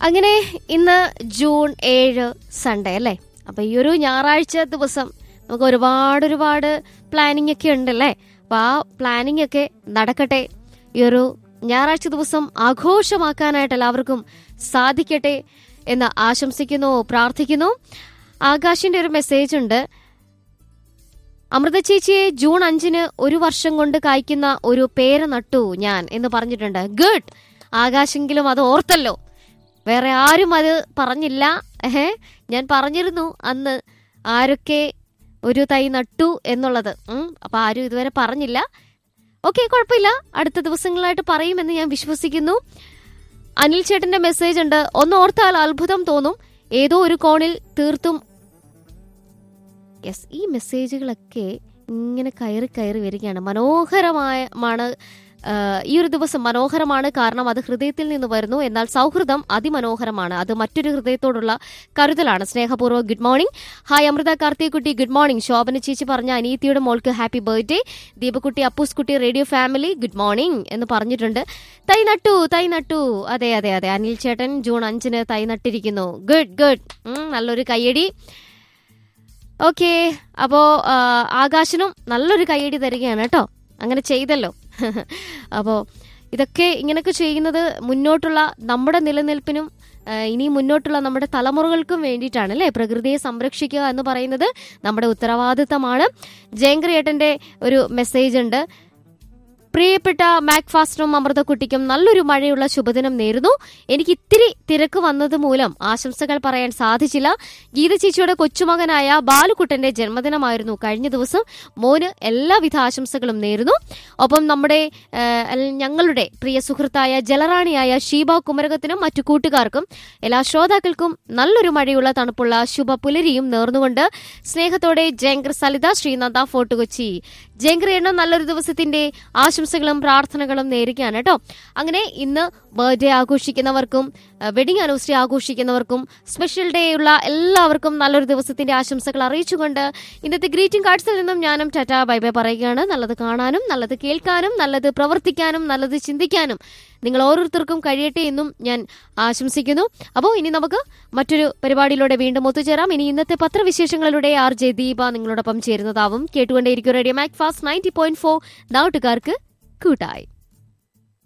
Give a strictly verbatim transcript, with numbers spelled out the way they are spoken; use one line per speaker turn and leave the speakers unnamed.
അങ്ങനെ ഇന്ന് ജൂൺ ഏഴ് സൺഡേ അല്ലേ? അപ്പൊ ഈ ഒരു ഞായറാഴ്ച ദിവസം നമുക്ക് ഒരുപാട് ഒരുപാട് പ്ലാനിങ് ഒക്കെ ഉണ്ടല്ലേ. അപ്പൊ ആ പ്ലാനിങ് ഒക്കെ നടക്കട്ടെ. ഈ ഒരു ഞായറാഴ്ച ദിവസം ആഘോഷമാക്കാനായിട്ട് എല്ലാവർക്കും സാധിക്കട്ടെ എന്ന് ആശംസിക്കുന്നു, പ്രാർത്ഥിക്കുന്നു. ആകാശിന്റെ ഒരു മെസ്സേജ് ഉണ്ട്. അമൃത ചേച്ചിയെ ജൂൺ അഞ്ചിന് ഒരു വർഷം കൊണ്ട് കായ്ക്കുന്ന ഒരു പേര നട്ടു ഞാൻ എന്ന് പറഞ്ഞിട്ടുണ്ട്. ഗുഡ്. ആകാശെങ്കിലും അത് ഓർത്തല്ലോ. വേറെ ആരും അത് പറഞ്ഞില്ല. ഏഹ് ഞാൻ പറഞ്ഞിരുന്നു അന്ന് ആരൊക്കെ ഒരു തൈ നട്ടു എന്നുള്ളത്. അപ്പൊ ആരും ഇതുവരെ പറഞ്ഞില്ല. ഓക്കെ, കുഴപ്പമില്ല, അടുത്ത ദിവസങ്ങളായിട്ട് പറയുമെന്ന് ഞാൻ വിശ്വസിക്കുന്നു. അനിൽ ചേട്ടന്റെ മെസ്സേജ് ഉണ്ട്. ഒന്ന് ഓർത്താൽ അത്ഭുതം തോന്നും, ഏതോ ഒരു കോണിൽ തീർത്തും. യെസ്, ഈ മെസ്സേജുകളൊക്കെ ഇങ്ങനെ കയറി കയറി വരികയാണ്. മനോഹരമാണ് ഈ ഒരു ദിവസം, മനോഹരമാണ് കാരണം അത് ഹൃദയത്തിൽ നിന്ന് വരുന്നു. എന്നാൽ സൗഹൃദം അതിമനോഹരമാണ്, അത് മറ്റൊരു ഹൃദയത്തോടുള്ള കരുതലാണ്. സ്നേഹപൂർവ്വം good morning. Hi Amrita കാർത്തികുട്ടി, good morning. Shobhana ചേച്ചി പറഞ്ഞ അനീതിയുടെ മോൾക്ക് ഹാപ്പി ബർത്ത്ഡേ. ദീപകുട്ടി, അപ്പൂസ് കുട്ടി, റേഡിയോ ഫാമിലി ഗുഡ് മോർണിംഗ് എന്ന് പറഞ്ഞിട്ടുണ്ട്. തൈ നട്ടു തൈ നട്ടു അതെ അതെ അതെ അനിൽ ചേട്ടൻ ജൂൺ അഞ്ചിന് തൈ നട്ടിരിക്കുന്നു. Good good. നല്ലൊരു കയ്യടി. ഓക്കെ, അപ്പോ ആകാശനും നല്ലൊരു കയ്യടി തരികയാണ് കേട്ടോ, അങ്ങനെ ചെയ്തല്ലോ. അപ്പോൾ ഇതൊക്കെ ഇങ്ങനെയൊക്കെ ചെയ്യുന്നത് മുന്നോട്ടുള്ള നമ്മുടെ നിലനിൽപ്പിനും ഇനി മുന്നോട്ടുള്ള നമ്മുടെ തലമുറകൾക്കും വേണ്ടിയിട്ടാണ് അല്ലേ. പ്രകൃതിയെ സംരക്ഷിക്കുക എന്ന് പറയുന്നത് നമ്മുടെ ഉത്തരവാദിത്തമാണ്. ജയങ്കരിയേട്ടന്റെ ഒരു മെസ്സേജ് ഉണ്ട്. പ്രിയപ്പെട്ട മാക്ഫാസ്റ്റിനും അമൃതക്കുട്ടിക്കും നല്ലൊരു മഴയുള്ള ശുഭദിനം നേരുന്നു. എനിക്ക് ഇത്തിരി തിരക്ക് വന്നത് മൂലം ആശംസകൾ പറയാൻ സാധിച്ചില്ല. ഗീത ചേച്ചിയുടെ കൊച്ചുമകനായ ബാലുക്കുട്ടന്റെ ജന്മദിനമായിരുന്നു കഴിഞ്ഞ ദിവസം. മോന് എല്ലാവിധ ആശംസകളും നേരുന്നു. ഒപ്പം നമ്മുടെ ഞങ്ങളുടെ പ്രിയ സുഹൃത്തായ ജലറാണിയായ ഷീബ കുമരകത്തിനും മറ്റു കൂട്ടുകാർക്കും എല്ലാ ശ്രോതാക്കൾക്കും നല്ലൊരു മഴയുള്ള തണുപ്പുള്ള ശുഭ പുലരിയും നേർന്നുകൊണ്ട് സ്നേഹത്തോടെ ജയങ്കർ സലിത, ശ്രീനന്ദ, ഫോർട്ട് കൊച്ചി. ജയങ്കറിയണ്ണ നല്ലൊരു ദിവസത്തിന്റെ ആശംസകളും പ്രാർത്ഥനകളും നേരുകയാണ് കേട്ടോ. അങ്ങനെ ഇന്ന് birthday ആഘോഷിക്കുന്നവർക്കും wedding anniversary ആഘോഷിക്കുന്നവർക്കും special day ഉള്ള എല്ലാവർക്കും നല്ലൊരു ദിവസത്തിന്റെ ആശംസകൾ അറിയിച്ചുകൊണ്ട് ഇന്നത്തെ ഗ്രീറ്റിംഗ് കാർഡ്സിൽ നിന്നും ഞാനും ടാറ്റ ബൈ ബൈ പറയുകയാണ്. നല്ലത് കാണാനും നല്ലത് കേൾക്കാനും നല്ലത് പ്രവർത്തിക്കാനും നല്ലത് ചിന്തിക്കാനും നിങ്ങൾ ഓരോരുത്തർക്കും കഴിയട്ടെ എന്നും ഞാൻ ആശംസിക്കുന്നു. അപ്പോൾ ഇനി നമുക്ക് മറ്റൊരു പരിപാടിയിലൂടെ വീണ്ടും ഒത്തുചേരാം. ഇനി ഇന്നത്തെ പത്രവിശേഷങ്ങളിലൂടെ ആർ ജെ ദീപ നിങ്ങളോടൊപ്പം ചേരുന്നതാവും. കേട്ടുകൊണ്ടേയിരിക്കും radio Mac fast ninety point four നാട്ടുകാർക്ക് കൂട്ടായി.